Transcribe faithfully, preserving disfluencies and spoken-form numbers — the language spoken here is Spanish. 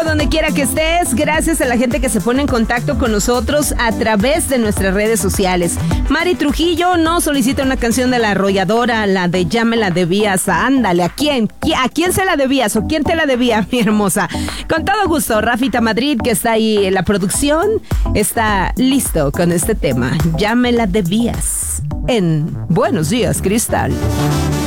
donde quiera que estés. Gracias a la gente que se pone en contacto con nosotros a través de nuestras redes sociales. Mari Trujillo nos solicita una canción de La Arrolladora, la de Ya me la debías. Ándale, ¿a quién? ¿A quién se la debías o quién te la debía, mi hermosa? Con todo gusto, Rafita Madrid, que está ahí en la producción, está listo con este tema. Ya me la debías. En Buenos Días, Cristal.